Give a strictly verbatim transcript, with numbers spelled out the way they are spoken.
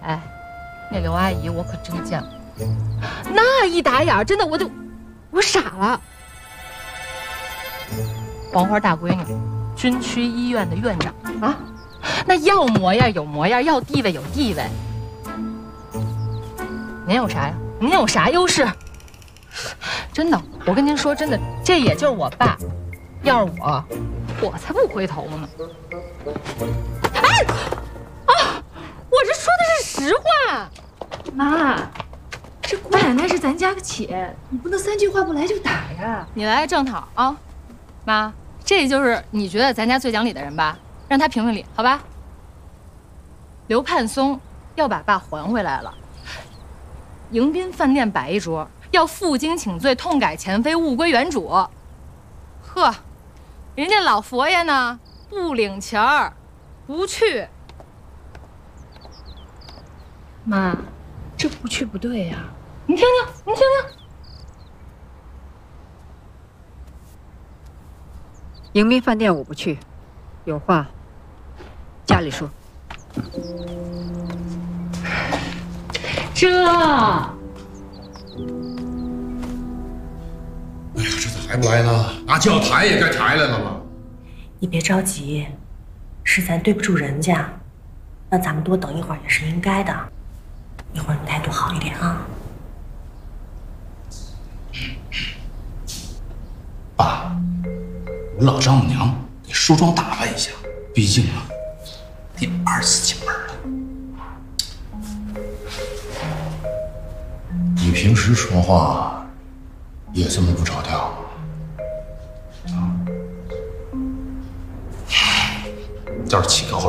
哎，那刘阿姨我可真见过，那一打眼真的我就我傻了。黄花大闺女，军区医院的院长啊，那要模样有模样，要地位有地位。您有啥呀？您有啥优势？真的，我跟您说，真的，这也就是我爸。要是我，我才不回头呢。哎，啊，我这说的是实话。 妈，这姑奶奶是咱家个企业，你不能三句话不来就打呀。 你来正好啊，妈，这就是你觉得咱家最讲理的人吧？让他评评理，好吧？刘盼松要把爸还回来了，迎宾饭店摆一桌，要负荆请罪，痛改前非，物归原主。呵，人家老佛爷呢，不领情儿，不去。 妈，这不去不对呀。 你听听，你听听。 迎宾饭店我不去，有话家里说。 这， 哎呀，这咋还不来呢？啊，叫抬也该抬来了吧？ 你别着急，是咱对不住人家，那咱们多等一会儿也是应该的。一会儿你态度好一点啊。 爸，我老丈母娘得梳妆打扮一下，毕竟啊，得二次进门了。你平时说话也这么不着调啊？要是起个后